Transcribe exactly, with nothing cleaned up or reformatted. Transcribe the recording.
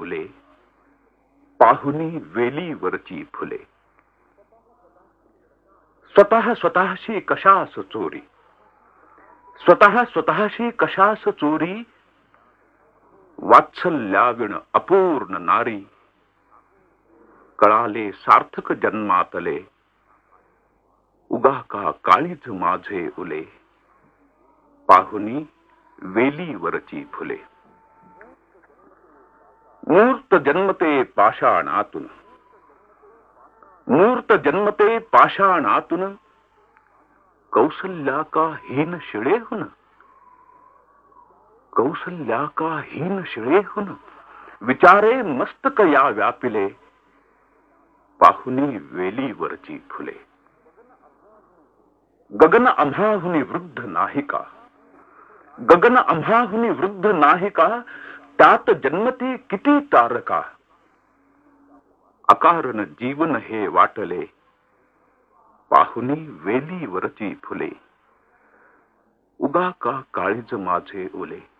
उले, पाहुनी वेलीवरची फुले. स्वतः स्वतःशी कशास चोरी, स्वतः स्वतःशी कशास चोरी, वात्सल्याविण अपूर्ण नारी. कळाले सार्थक जन्मातले, उगा का काळीज माझे उले, पाहुनी वेलीवरची फुले. मूर्त जन्मते पाषाणातून, मूर्त जन्मते पाषाणातून, कौसल्या का हीन शिळेहून, कौसल्या का हीन शिळेहून. विचारे मस्तक या व्यापिले, पाहुनी वेलीवरची फुले. गगन आम्हाहुनी वृद्ध नाही का, गगन आम्हाहुनी वृद्ध नाही का, त्यात जन्मती किती तारका. अकारण जीवन हे वाटले, पाहुनी वेलीवरची फुले. उगा का काळीज माझे उले,